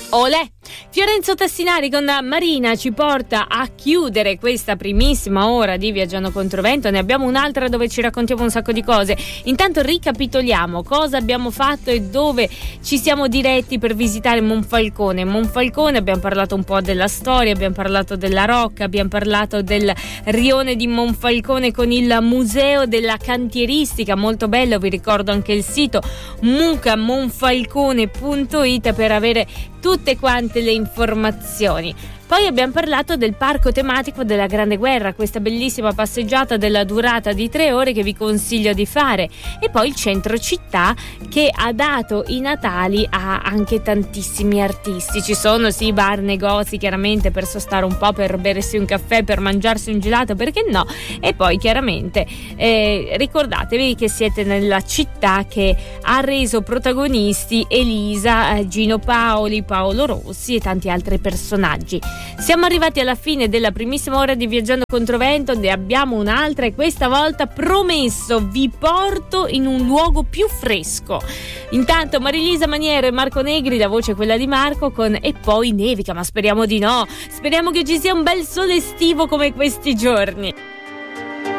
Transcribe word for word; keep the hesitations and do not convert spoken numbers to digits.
Olè! Fiorenzo Tassinari con Marina ci porta a chiudere questa primissima ora di Viaggiando Controvento. Ne abbiamo un'altra dove ci raccontiamo un sacco di cose. Intanto ricapitoliamo cosa abbiamo fatto e dove ci siamo diretti per visitare Monfalcone. Monfalcone, abbiamo parlato un po' della storia, abbiamo parlato della rocca, abbiamo parlato del rione di Monfalcone con il museo della cantieristica, molto bello. Vi ricordo anche il sito muca monfalcone punto it per avere tutte quante le informazioni. Poi abbiamo parlato del parco tematico della Grande Guerra, questa bellissima passeggiata della durata di tre ore che vi consiglio di fare, e poi il centro città che ha dato i natali a anche tantissimi artisti. Ci sono sì bar, negozi chiaramente per sostare un po', per bersi un caffè, per mangiarsi un gelato, perché no? E poi chiaramente eh, ricordatevi che siete nella città che ha reso protagonisti Elisa, eh, Gino Paoli, Paolo Rossi e tanti altri personaggi. Siamo arrivati alla fine della primissima ora di Viaggiando Controvento, ne abbiamo un'altra e questa volta promesso vi porto in un luogo più fresco. Intanto Marilisa Maniero e Marco Negri, la voce è quella di Marco, con E poi nevica, ma speriamo di no, speriamo che ci sia un bel sole estivo come questi giorni.